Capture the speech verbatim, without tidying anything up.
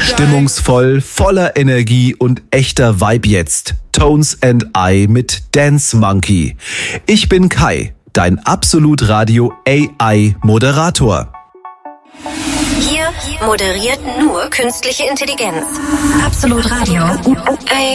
Stimmungsvoll, voller Energie und echter Vibe jetzt. Tones and I mit Dance Monkey. Ich bin Kai, dein Absolut Radio A I-Moderator. Hier moderiert nur künstliche Intelligenz. Absolut Radio.